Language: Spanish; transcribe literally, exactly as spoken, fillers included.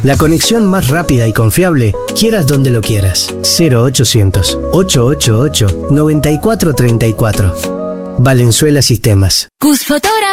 La conexión más rápida y confiable, quieras donde lo quieras. cero ochocientos, ochocientos ochenta y ocho, noventa y cuatro treinta y cuatro. Valenzuela Sistemas. Cusfotora